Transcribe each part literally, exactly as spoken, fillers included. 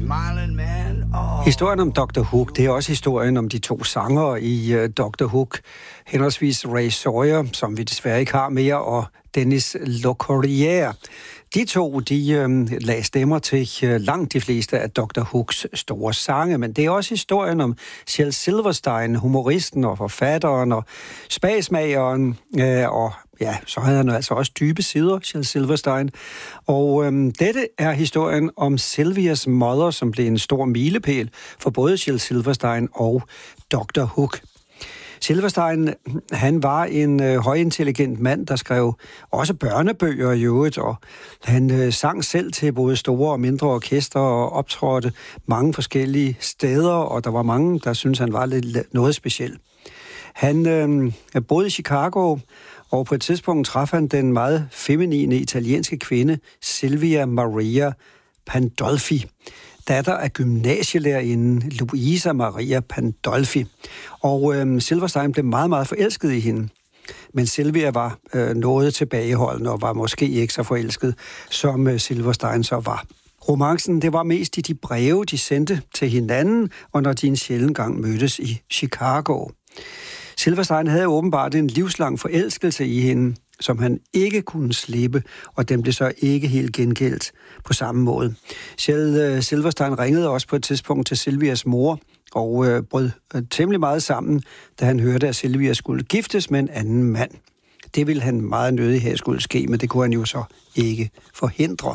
smiling man. Oh. Historien om doktor Hook, det er også historien om de to sangere i uh, doktor Hook. Henholdsvis Ray Sawyer, som vi desværre ikke har mere, og Denis Locorriere. De to, de øh, lagde stemmer til øh, langt de fleste af doktor Hooks store sange, men det er også historien om Shel Silverstein, humoristen og forfatteren og spagsmageren, øh, og ja, så havde han altså også dybe sider, Shel Silverstein. Og øh, dette er historien om Sylvia's Mother, som blev en stor milepæl for både Shel Silverstein og doktor Hook. Silverstein, han var en øh, højintelligent mand, der skrev også børnebøger i øvrigt, og han øh, sang selv til både store og mindre orkester og optrådte mange forskellige steder, og der var mange, der syntes, han var lidt noget speciel. Han øh, boede i Chicago, og på et tidspunkt traf han den meget feminine italienske kvinde Silvia Maria Pandolfi, datter af gymnasielærerinden Luisa Maria Pandolfi. Og øh, Silverstein blev meget, meget forelsket i hende. Men Sylvia var øh, noget tilbageholdende og var måske ikke så forelsket, som øh, Silverstein så var. Romancen, det var mest i de breve, de sendte til hinanden, og når de en sjælden gang mødtes i Chicago. Silverstein havde åbenbart en livslang forelskelse i hende, som han ikke kunne slippe, og den blev så ikke helt gengældt på samme måde. Shel Silverstein ringede også på et tidspunkt til Sylvias mor, og øh, brød øh, temmelig meget sammen, da han hørte, at Sylvia skulle giftes med en anden mand. Det ville han meget nødig have skulle ske, men det kunne han jo så ikke forhindre.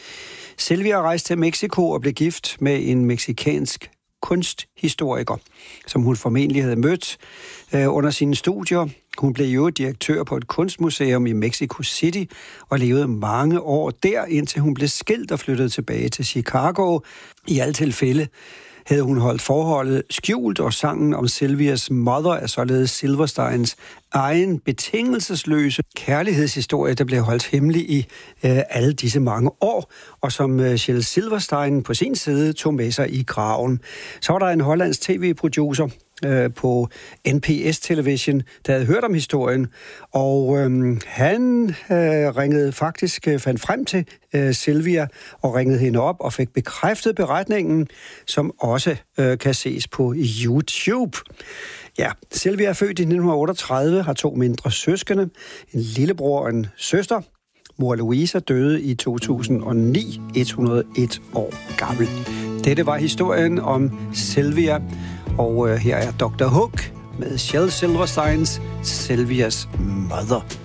Sylvia rejste til Mexico og blev gift med en mexikansk kunsthistoriker, som hun formentlig havde mødt øh, under sine studier. Hun blev jo direktør på et kunstmuseum i Mexico City og levede mange år der, indtil hun blev skilt og flyttede tilbage til Chicago. I alle tilfælde havde hun holdt forholdet skjult, og sangen om Sylvia's Mother er således Silversteins egen betingelsesløse kærlighedshistorie, der blev holdt hemmelig i øh, alle disse mange år, og som øh, Shel Silverstein på sin side tog med sig i graven. Så var der en hollandsk tv-producer øh, på N P S Television, der havde hørt om historien, og øh, han øh, ringede faktisk, øh, fandt frem til øh, Sylvia og ringede hende op og fik bekræftet beretningen, som også øh, kan ses på YouTube. Ja, Sylvia er født i nitten otteogtredive, har to mindre søskende, en lillebror og en søster. Mor Louisa døde i to tusind og ni, et hundrede og en år gammel. Dette var historien om Sylvia, og øh, her er doktor Hook med Shel Silversteins Sylvia's Mother.